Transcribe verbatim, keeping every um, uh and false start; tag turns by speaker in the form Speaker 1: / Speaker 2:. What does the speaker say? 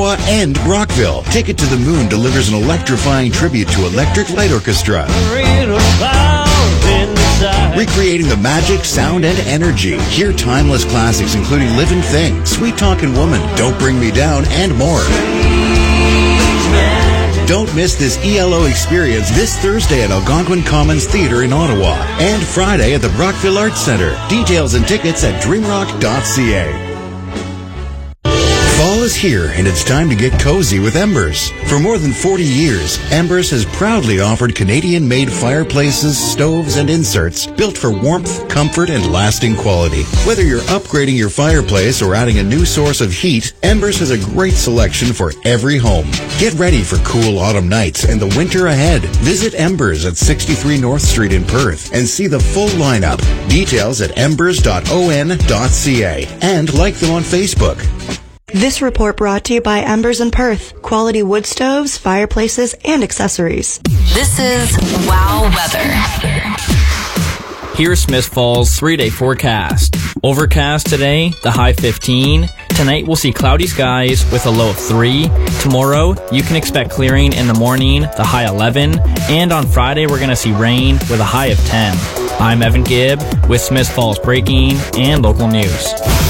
Speaker 1: Ottawa and Brockville. Ticket to the Moon delivers an electrifying tribute to Electric Light Orchestra, recreating the magic, sound, and energy. Hear timeless classics including Living Thing, Sweet Talkin' Woman, Don't Bring Me Down, and more. Don't miss this E L O experience this Thursday at Algonquin Commons Theatre in Ottawa and Friday at the Brockville Arts Centre. Details and tickets at dreamrock dot c a. Fall is here, and it's time to get cozy with Embers. For more than forty years, Embers has proudly offered Canadian-made fireplaces, stoves, and inserts built for warmth, comfort, and lasting quality. Whether you're upgrading your fireplace or adding a new source of heat, Embers has a great selection for every home. Get ready for cool autumn nights and the winter ahead. Visit Embers at sixty-three North Street in Perth and see the full lineup. Details at embers dot o n dot c a and like them on Facebook.
Speaker 2: This report brought to you by Embers in Perth. Quality wood stoves, fireplaces, and accessories.
Speaker 3: This is Wow Weather.
Speaker 4: Here's Smith Falls three-day forecast. Overcast today, the high fifteen. Tonight we'll see cloudy skies with a low of three. Tomorrow, you can expect clearing in the morning, the high eleven. And on Friday, we're going to see rain with a high of ten. I'm Evan Gibb with Smith Falls Breaking and Local News.